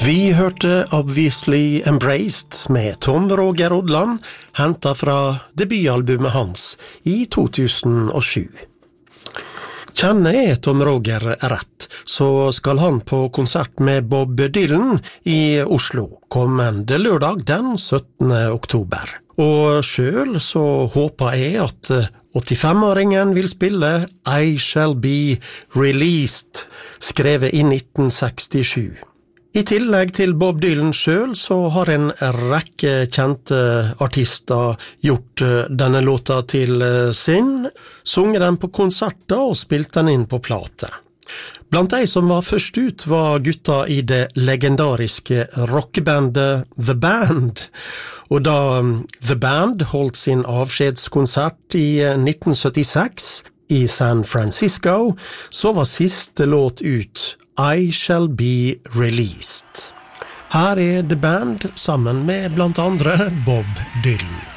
Vi hørte Obviously Embraced med Tom Roger Odland, hentet fra debutalbumet hans i 2007. Kjenner jeg Tom Roger rett, så skal han på konsert med Bob Dylan i Oslo kommende lørdag den 17. oktober. Og selv så håper jeg at 85-åringen vil spille I Shall Be Released, skrevet i 1967. I tillegg til Bob Dylan selv så har en rekke kjente artister gjort denne låta til sin, sunget den på konserter og spilt den inn på plate. Blant de som var først ut var gutta i det legendariske rockebandet The Band, og da The Band holdt sin avskjedskonsert i 1976 i San Francisco, så var siste låt ut I Shall Be Released. Her The Band sammen med blant andre Bob Dylan.